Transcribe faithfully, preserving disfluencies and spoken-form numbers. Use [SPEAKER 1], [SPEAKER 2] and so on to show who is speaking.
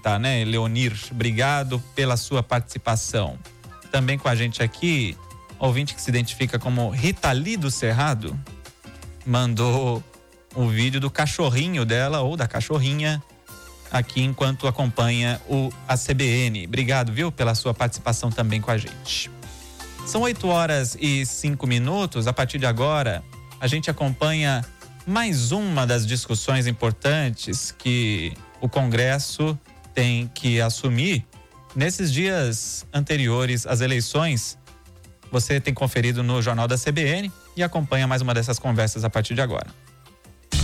[SPEAKER 1] comentar, né, Leonir? Obrigado pela sua participação. Também com a gente aqui, ouvinte que se identifica como Ritali do Cerrado, mandou um vídeo do cachorrinho dela ou da cachorrinha aqui enquanto acompanha o a C B N. Obrigado, viu, pela sua participação também com a gente. São oito horas e cinco minutos. A partir de agora, a gente acompanha mais uma das discussões importantes que o Congresso tem que assumir nesses dias anteriores às eleições. Você tem conferido no Jornal da C B N e acompanha mais uma dessas conversas a partir de agora.